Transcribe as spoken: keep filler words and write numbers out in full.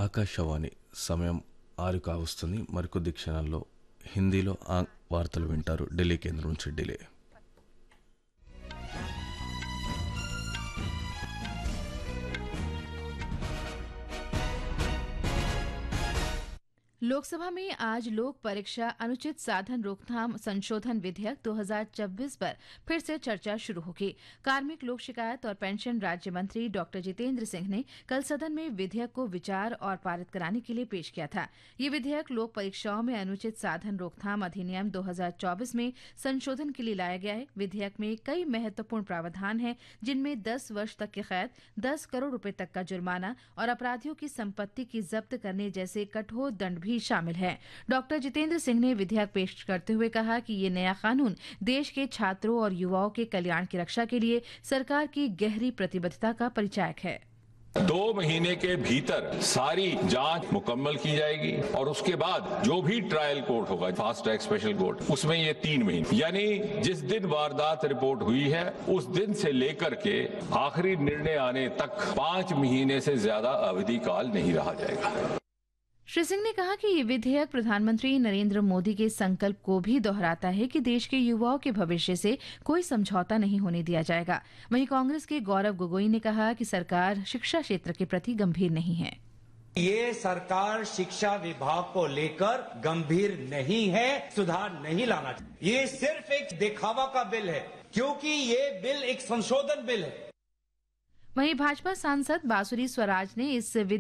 ఆకాశవాణి సమయం ఆరు కావస్తుంది. మరికొద్ది క్షణాల్లో హిందీలో ఆ వార్తలు వింటారు. ఢిల్లీ కేంద్రం నుంచి ఢిల్లీ. लोकसभा में आज लोक परीक्षा अनुचित साधन रोकथाम संशोधन विधेयक दो हज़ार चौबीस पर फिर से चर्चा शुरू होगी। कार्मिक लोक शिकायत और पेंशन राज्य मंत्री डॉक्टर जितेंद्र सिंह ने कल सदन में विधेयक को विचार और पारित कराने के लिए पेश किया था। ये विधेयक लोक परीक्षाओं में अनुचित साधन रोकथाम अधिनियम दो हज़ार चौबीस में संशोधन के लिए लाया गया है। विधेयक में कई महत्वपूर्ण प्रावधान हैं, जिनमें दस वर्ष तक की कैद, दस करोड़ रुपए तक का जुर्माना और अपराधियों की संपत्ति की जब्त करने जैसे कठोर दंड भी शामिल है। डॉक्टर जितेंद्र सिंह ने विधेयक पेश करते हुए कहा कि ये नया कानून देश के छात्रों और युवाओं के कल्याण की रक्षा के लिए सरकार की गहरी प्रतिबद्धता का परिचायक है। दो महीने के भीतर सारी जांच मुकम्मल की जाएगी और उसके बाद जो भी ट्रायल कोर्ट होगा, फास्ट ट्रैक स्पेशल कोर्ट, उसमें ये तीन महीने यानी जिस दिन वारदात रिपोर्ट हुई है उस दिन से लेकर के आखिरी निर्णय आने तक पांच महीने से ज्यादा अवधि काल नहीं रहा जाएगा। श्री सिंह ने कहा कि ये विधेयक प्रधानमंत्री नरेंद्र मोदी के संकल्प को भी दोहराता है कि देश के युवाओं के भविष्य से कोई समझौता नहीं होने दिया जाएगा। वहीं कांग्रेस के गौरव गोगोई ने कहा कि सरकार शिक्षा क्षेत्र के प्रति गंभीर नहीं है। ये सरकार शिक्षा विभाग को लेकर गंभीर नहीं है, सुधार नहीं लाना चाहिए। ये सिर्फ एक दिखावा का बिल है, क्योंकि ये बिल एक संशोधन बिल है। वहीं भाजपा सांसद बासुरी स्वराज ने इस